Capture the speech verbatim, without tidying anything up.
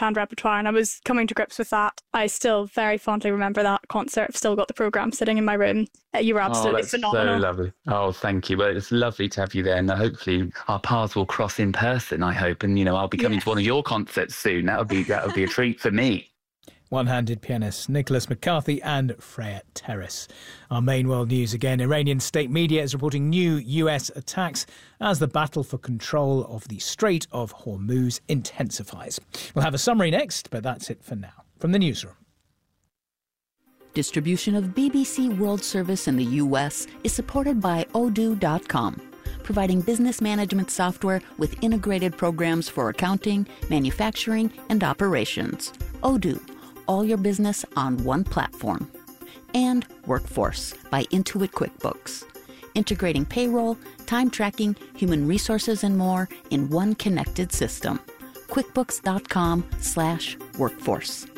planned repertoire, and I was coming to grips with that. I still very fondly remember that concert. I've still got the programme sitting in my room. Uh, you were absolutely oh, that's phenomenal. So lovely. Oh, thank you. Well, it's lovely to have you there, and hopefully our paths will cross in person, I hope. And, you know, I'll be coming yes. to one of your concerts soon. That would be, that would be a treat for me. One-handed pianists Nicholas McCarthy and Freya Terrace. Our main world news again. Iranian state media is reporting new U S attacks as the battle for control of the Strait of Hormuz intensifies. We'll have a summary next, but that's it for now. From the newsroom. Distribution of B B C World Service in the U S is supported by Odoo dot com, providing business management software with integrated programs for accounting, manufacturing, and operations. Odoo. All your business on one platform. And Workforce by Intuit QuickBooks, integrating payroll, time tracking, human resources, and more in one connected system. QuickBooks dot com slash workforce.